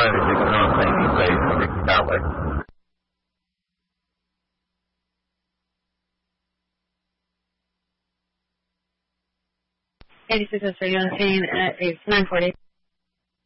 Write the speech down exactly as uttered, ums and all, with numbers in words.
Sorry, you can not think you say something that way. eighty-six oh three, you're on scene, uh, it's nine forty.